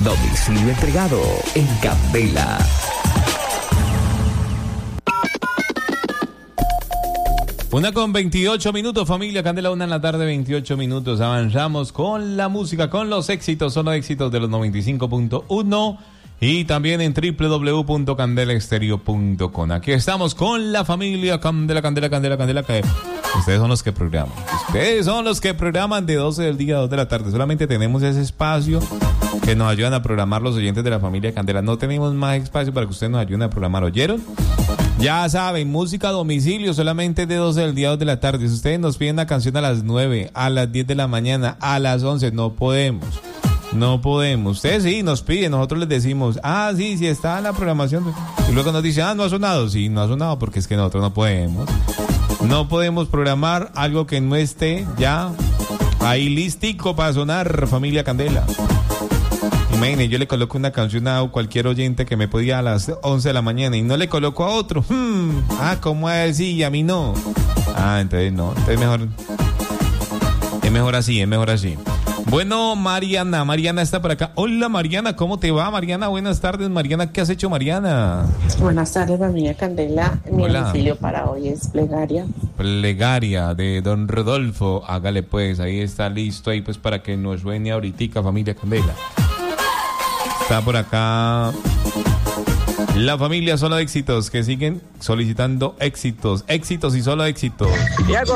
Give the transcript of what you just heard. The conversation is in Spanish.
Domicilio entregado en Candela. Una con 28 minutos, familia Candela, 1 en la tarde, 28 minutos. Avanzamos con la música, con los éxitos, son los éxitos de los 95.1 y también en www.candelaestereo.com. Aquí estamos con la familia Candela, que ustedes son los que programan. Ustedes son los que programan de 12 del día a 2 de la tarde. Solamente tenemos ese espacio que nos ayudan a programar los oyentes de la familia Candela. No tenemos más espacio para que ustedes nos ayuden a programar. ¿Oyeron? Ya saben, música a domicilio solamente de 12 del día a 2 de la tarde. Si ustedes nos piden una canción a las 9, a las 10 de la mañana, a las 11, no podemos. Ustedes sí nos piden, nosotros les decimos, sí está en la programación. Y luego nos dicen, no ha sonado. Sí, no ha sonado porque es que nosotros no podemos. No podemos programar algo que no esté ya ahí listico para sonar, familia Candela. Imagínense, yo le coloco una canción a cualquier oyente que me podía a las 11 de la mañana y no le coloco a otro. ¿Cómo es así? Y a mí no. Entonces no. Entonces es mejor así. Bueno, Mariana está por acá. Hola, Mariana, ¿cómo te va, Mariana? Buenas tardes, Mariana. ¿Qué has hecho, Mariana? Buenas tardes, familia Candela. Mi domicilio para hoy es Plegaria. Plegaria de don Rodolfo. Hágale pues, ahí está listo ahí pues para que nos suene ahorita, familia Candela. Está por acá la familia Solo Éxitos, que siguen solicitando éxitos y solo éxitos.